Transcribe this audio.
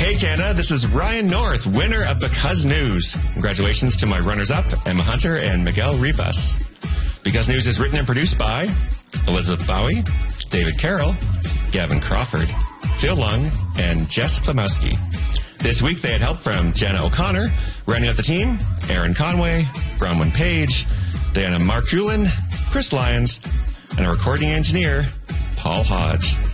Hey, Canada, this is Ryan North, winner of Because News. Congratulations to my runners-up, Emma Hunter and Miguel Rivas. Because News is written and produced by Elizabeth Bowie, David Carroll, Gavin Crawford, Phil Lung, and Jess Klimowski. This week, they had help from Jenna O'Connor, running out the team, Aaron Conway, Bronwyn Page, Diana Markulin, Chris Lyons, and a recording engineer, Paul Hodge.